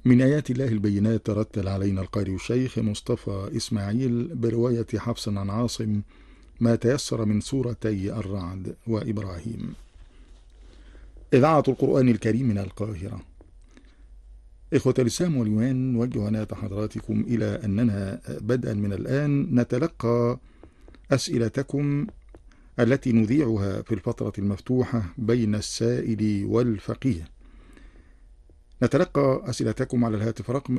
من آيات الله البينات ترتل علينا القارئ الشيخ مصطفى إسماعيل برواية حفص عن عاصم ما تيسر من سورتي الرعد وإبراهيم. إذاعة القرآن الكريم من القاهرة. إخوة الإسلام والإيمان، نوجه عناية حضراتكم إلى أننا بدءا من الآن نتلقى أسئلتكم التي نذيعها في الفترة المفتوحة بين السائل والفقيه. نتلقى أسئلتكم على الهاتف رقم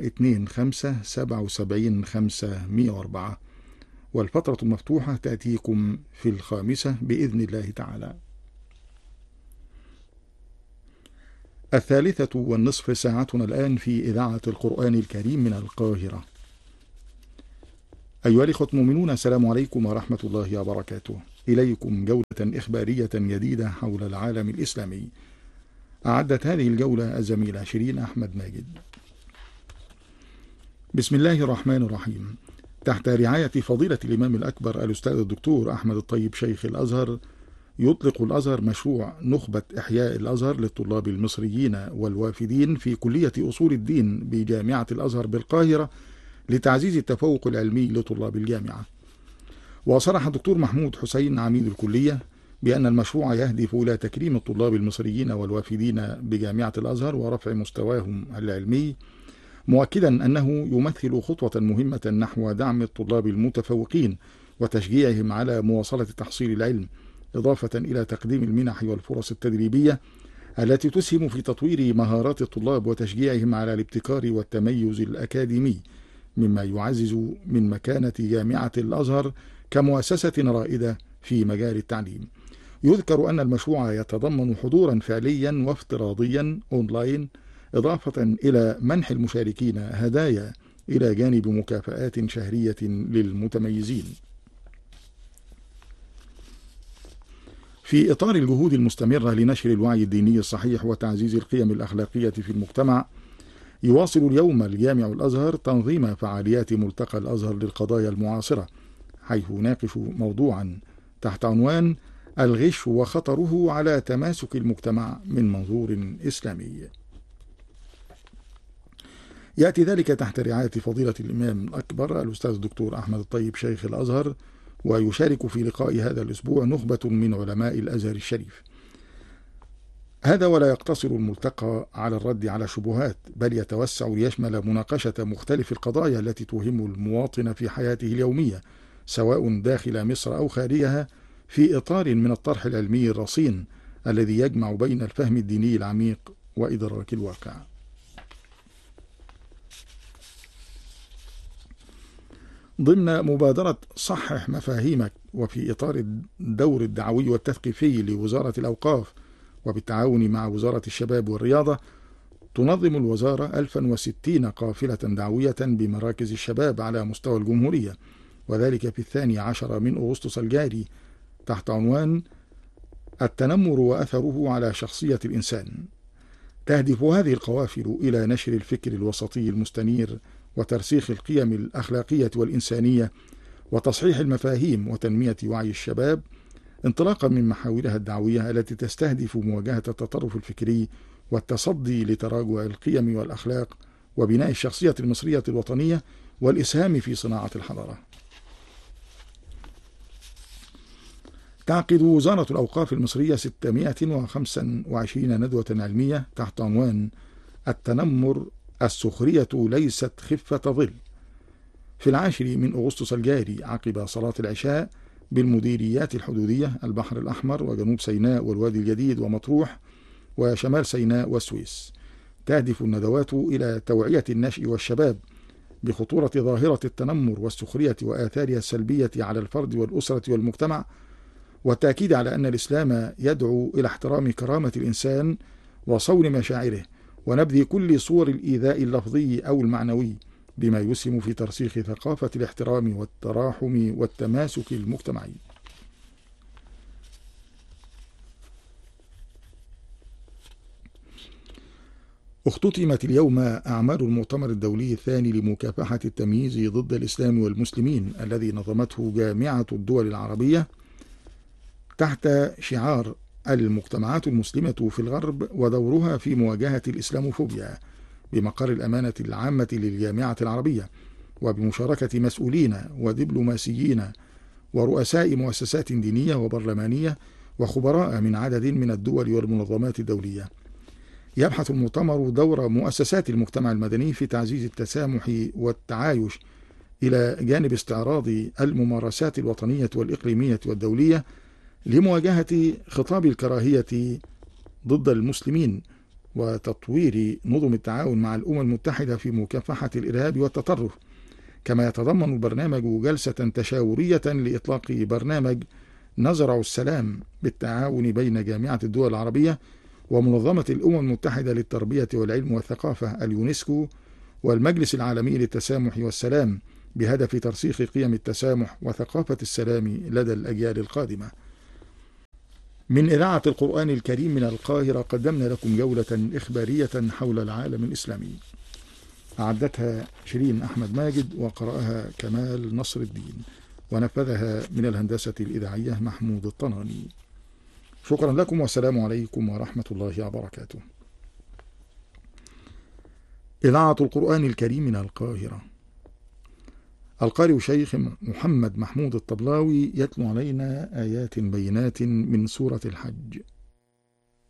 2577 والفترة المفتوحة تأتيكم في 5 بإذن الله تعالى. 3:30 ساعتنا الآن في إذاعة القرآن الكريم من القاهرة. أيها الإخوة المؤمنون، السلام عليكم ورحمة الله وبركاته. إليكم جولة إخبارية جديدة حول العالم الإسلامي. أعدت هذه الجولة الزميلة شيرين أحمد ماجد. بسم الله الرحمن الرحيم. تحت رعاية فضيلة الإمام الأكبر الأستاذ الدكتور أحمد الطيب شيخ الأزهر، يطلق الأزهر مشروع نخبة إحياء الأزهر للطلاب المصريين والوافدين في كلية أصول الدين بجامعة الأزهر بالقاهرة لتعزيز التفوق العلمي لطلاب الجامعة. وصرح الدكتور محمود حسين عميد الكلية بأن المشروع يهدف إلى تكريم الطلاب المصريين والوافدين بجامعة الأزهر ورفع مستواهم العلمي، مؤكدا أنه يمثل خطوة مهمة نحو دعم الطلاب المتفوقين وتشجيعهم على مواصلة تحصيل العلم، إضافة إلى تقديم المنح والفرص التدريبية التي تسهم في تطوير مهارات الطلاب وتشجيعهم على الابتكار والتميز الأكاديمي، مما يعزز من مكانة جامعة الأزهر كمؤسسة رائدة في مجال التعليم. يذكر أن المشروع يتضمن حضورا فعليا وافتراضيا أونلاين، إضافة إلى منح المشاركين هدايا إلى جانب مكافآت شهرية للمتميزين. في إطار الجهود المستمرة لنشر الوعي الديني الصحيح وتعزيز القيم الأخلاقية في المجتمع، يواصل اليوم الجامع الأزهر تنظيم فعاليات ملتقى الأزهر للقضايا المعاصرة، حيث يناقش موضوعا تحت عنوان الغش وخطره على تماسك المجتمع من منظور إسلامي. يأتي ذلك تحت رعاية فضيلة الإمام الأكبر الأستاذ الدكتور أحمد الطيب شيخ الأزهر، ويشارك في لقاء هذا الأسبوع نخبة من علماء الأزهر الشريف. هذا ولا يقتصر الملتقى على الرد على الشبهات، بل يتوسع ليشمل مناقشة مختلف القضايا التي تهم المواطن في حياته اليومية، سواء داخل مصر أو خارجها، في إطار من الطرح العلمي الرصين الذي يجمع بين الفهم الديني العميق وإدراك الواقع. ضمن مبادرة صحح مفاهيمك، وفي إطار الدور الدعوي والتثقيفي لوزارة الأوقاف وبالتعاون مع وزارة الشباب والرياضة، تنظم الوزارة 1060 قافلة دعوية بمراكز الشباب على مستوى الجمهورية، وذلك في 12 من أغسطس الجاري، تحت عنوان التنمر وأثره على شخصية الإنسان. تهدف هذه القوافل إلى نشر الفكر الوسطي المستنير وترسيخ القيم الأخلاقية والإنسانية وتصحيح المفاهيم وتنمية وعي الشباب، انطلاقا من محاورها الدعوية التي تستهدف مواجهة التطرف الفكري والتصدي لتراجع القيم والأخلاق وبناء الشخصية المصرية الوطنية والإسهام في صناعة الحضارة. تعقد وزارة الأوقاف المصرية 625 ندوة علمية تحت عنوان التنمر، السخرية ليست خفة ظل، في 10 من أغسطس الجاري عقب صلاة العشاء بالمديريات الحدودية البحر الأحمر وجنوب سيناء والوادي الجديد ومطروح وشمال سيناء والسويس. تهدف الندوات إلى توعية النشء والشباب بخطورة ظاهرة التنمر والسخرية وآثارها السلبية على الفرد والأسرة والمجتمع، والتأكيد على أن الإسلام يدعو إلى احترام كرامة الإنسان وصون مشاعره ونبذ كل صور الإيذاء اللفظي أو المعنوي، بما يسهم في ترسيخ ثقافة الاحترام والتراحم والتماسك المجتمعي. اختتمت اليوم أعمال المؤتمر الدولي الثاني لمكافحة التمييز ضد الإسلام والمسلمين الذي نظمته جامعة الدول العربية تحت شعار المجتمعات المسلمة في الغرب ودورها في مواجهة الإسلاموفوبيا، بمقر الأمانة العامة للجامعة العربية، وبمشاركة مسؤولين ودبلوماسيين ورؤساء مؤسسات دينية وبرلمانية وخبراء من عدد من الدول والمنظمات الدولية. يبحث المؤتمر دور مؤسسات المجتمع المدني في تعزيز التسامح والتعايش إلى جانب استعراض الممارسات الوطنية والإقليمية والدولية لمواجهة خطاب الكراهية ضد المسلمين، وتطوير نظم التعاون مع الأمم المتحدة في مكافحة الإرهاب والتطرف. كما يتضمن البرنامج جلسة تشاورية لإطلاق برنامج نزرع السلام بالتعاون بين جامعة الدول العربية ومنظمة الأمم المتحدة للتربية والعلم والثقافة اليونسكو والمجلس العالمي للتسامح والسلام، بهدف ترسيخ قيم التسامح وثقافة السلام لدى الأجيال القادمة. من إذاعة القرآن الكريم من القاهرة قدمنا لكم جولة إخبارية حول العالم الإسلامي، أعدتها شيرين أحمد ماجد وقرأها كمال نصر الدين، ونفذها من الهندسة الإذاعية محمود الطناني. شكرا لكم والسلام عليكم ورحمة الله وبركاته. إذاعة القرآن الكريم من القاهرة. القارئ شيخ محمد محمود الطبلاوي يتلو علينا آيات بينات من سورة الحج.